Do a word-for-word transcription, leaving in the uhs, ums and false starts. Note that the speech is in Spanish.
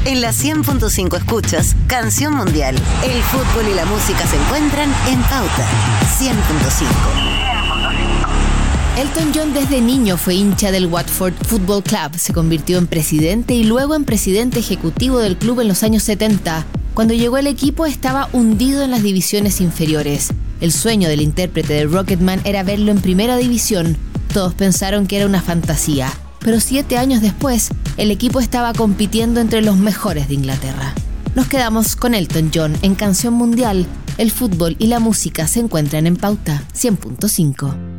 En la cien punto cinco escuchas Canción Mundial. El fútbol y la música se encuentran en Pauta cien punto cinco. Elton John desde niño fue hincha del Watford Football Club, se convirtió en presidente y luego en presidente ejecutivo del club en los años setenta. Cuando llegó el equipo estaba hundido en las divisiones inferiores. El sueño del intérprete de Rocketman era verlo en primera división. Todos pensaron que era una fantasía, pero siete años después, el equipo estaba compitiendo entre los mejores de Inglaterra. Nos quedamos con Elton John en Canción Mundial. El fútbol y la música se encuentran en Pauta cien punto cinco.